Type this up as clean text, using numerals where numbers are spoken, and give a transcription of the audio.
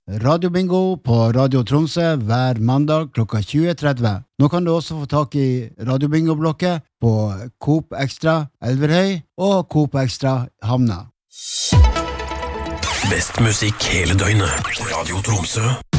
Radio Bingo på Radio Tromsø hver mandag klokka 20:30. Nå kan du også få tak i Radio Bingo-blokket på Coop Extra Elverhøy og Coop Extra Hamna. Best musikk hele døgnet. Radio Tromsø.